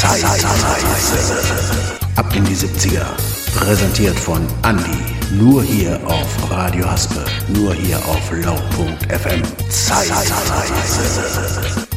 Zeitreise. Ab in die 70er. Präsentiert von Andi. Nur hier auf Radio Haspe. Nur hier auf Laut.fm. Zeitreise.